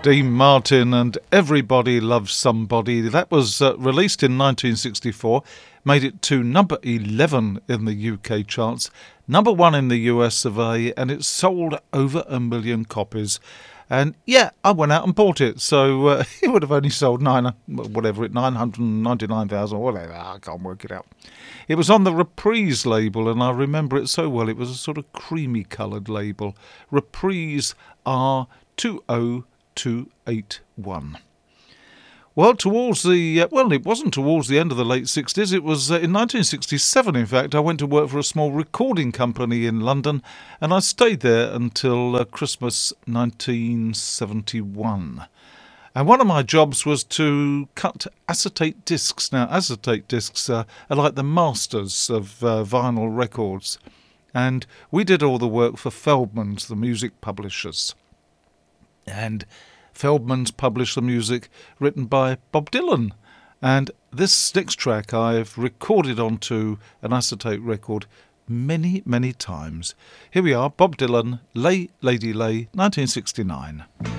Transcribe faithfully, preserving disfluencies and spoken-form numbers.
Dean Martin and Everybody Loves Somebody. That was uh, released in nineteen sixty-four, made it to number eleven in the U K charts, number one in the U S of A, and it sold over a million copies. And yeah, I went out and bought it, so uh, it would have only sold nine, whatever it, nine hundred ninety-nine thousand, whatever, I can't work it out. It was on the Reprise label, and I remember it so well. It was a sort of creamy coloured label. Reprise R two oh two eight one. Well, towards the uh, well, it wasn't towards the end of the late sixties. It was uh, in nineteen sixty-seven. In fact, I went to work for a small recording company in London, and I stayed there until uh, Christmas nineteen seventy-one. And one of my jobs was to cut acetate discs. Now, acetate discs uh, are like the masters of uh, vinyl records, and we did all the work for Feldman's, the music publishers. And Feldman's published the music written by Bob Dylan. And this next track I've recorded onto an acetate record many, many times. Here we are, Bob Dylan, Lay, Lady Lay, nineteen sixty-nine.